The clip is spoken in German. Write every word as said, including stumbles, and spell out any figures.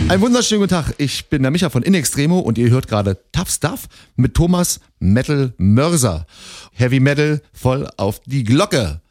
Einen wunderschönen guten Tag, ich bin der Micha von In Extremo und ihr hört gerade Tough Stuff mit Thomas Metal Mörser. Heavy Metal voll auf die Glocke.